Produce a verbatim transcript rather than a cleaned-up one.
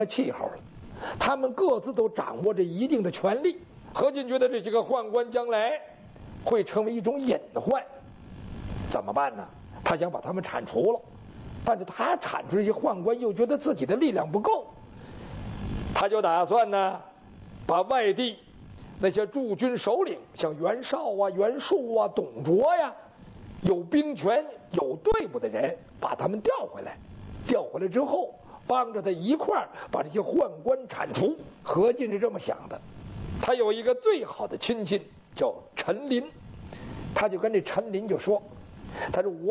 气候了，他们各自都掌握着一定的权力。何进觉得这些个宦官将来会成为一种隐患，怎么办呢？他想把他们铲除了，但是他铲除这些宦官，又觉得自己的力量不够，他就打算呢，把外地那些驻军首领，像袁绍啊、袁术啊、董卓呀，有兵权、有队伍的人，把他们调回来。调回来之后，帮着他一块儿把这些宦官铲除。何进是这么想的。他有一个最好的亲戚叫陈琳，他就跟这陈琳就说：“他说我。”